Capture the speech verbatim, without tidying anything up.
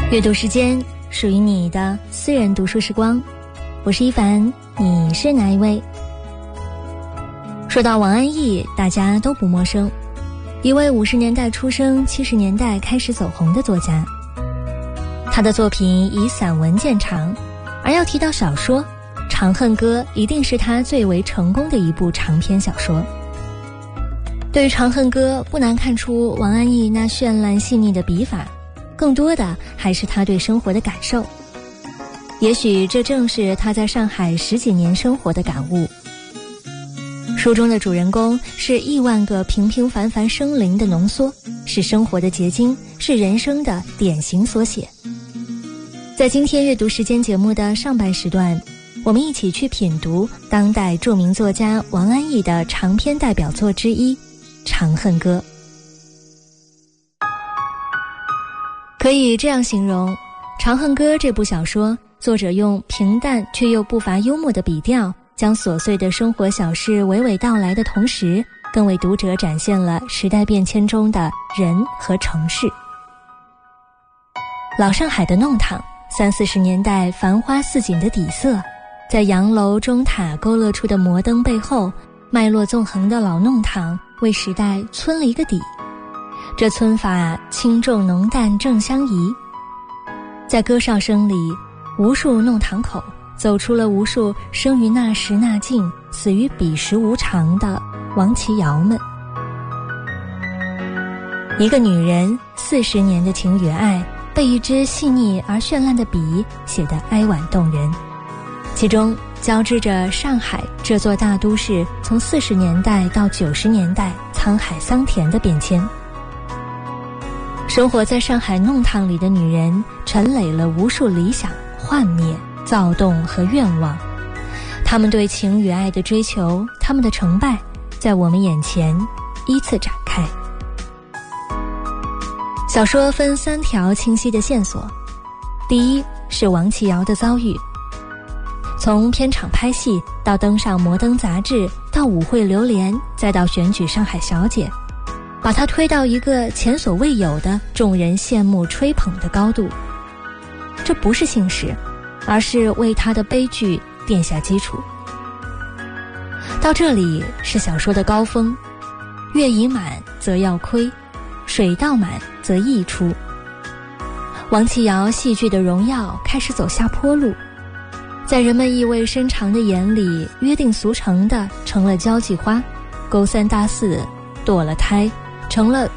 阅读时间，属于你的私人读书时光。我是一凡，你是哪一位？说到王安忆，大家都不陌生，一位五十年代出生、七十年代开始走红的作家。他的作品以散文见长，而要提到小说，《长恨歌》一定是他最为成功的一部长篇小说。对于《长恨歌》，不难看出王安忆那绚烂细腻的笔法，更多的还是他对生活的感受。也许这正是他在上海十几年生活的感悟。书中的主人公是亿万个平平凡凡生灵的浓缩，是生活的结晶，是人生的典型缩写。在今天阅读时间节目的上半时段，我们一起去品读当代著名作家王安忆的长篇代表作之一《长恨歌》。可以这样形容，《长恨歌》这部小说，作者用平淡却又不乏幽默的笔调，将琐碎的生活小事娓娓道来的同时，更为读者展现了时代变迁中的人和城市。老上海的弄堂，三四十年代繁花似锦的底色，在洋楼钟塔勾勒出的摩灯背后，脉络纵横的老弄堂为时代村了一个底。这村法轻重浓淡正相宜。在歌哨声里，无数弄堂口走出了无数生于那时那境，死于彼时无常的王琦瑶们。一个女人四十年的情与爱，被一支细腻而绚烂的笔写得哀婉动人，其中交织着上海这座大都市从四十年代到九十年代沧海桑田的变迁。生活在上海弄堂里的女人，陈累了无数理想、幻灭、躁动和愿望。她们对情与爱的追求，她们的成败，在我们眼前依次展开。小说分三条清晰的线索。第一是王琦瑶的遭遇，从片场拍戏到登上摩登杂志，到舞会流连，再到选举上海小姐，把她推到一个前所未有的众人羡慕吹捧的高度。这不是幸事，而是为她的悲剧奠下基础。到这里是小说的高峰，月已满则要亏，水倒满则溢出。王琦瑶戏剧的荣耀开始走下坡路，在人们意味深长的眼里，约定俗成的成了交际花，勾三搭四，堕了胎，成了